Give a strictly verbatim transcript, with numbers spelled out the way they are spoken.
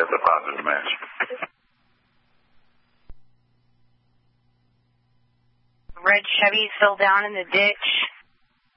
That's a positive match. Red Chevy fell down in the ditch.